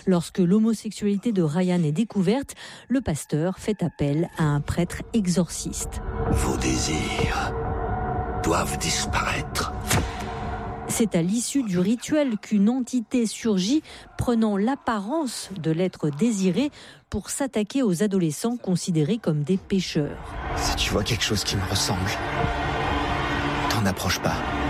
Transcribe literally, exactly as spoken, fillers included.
Lorsque l'homosexualité de Ryan est découverte, le pasteur fait appel à un prêtre exorciste. Vos désirs doivent disparaître. C'est à l'issue du rituel qu'une entité surgit, prenant l'apparence de l'être désiré pour s'attaquer aux adolescents considérés comme des pécheurs. Si tu vois quelque chose qui me ressemble, t'en approche pas.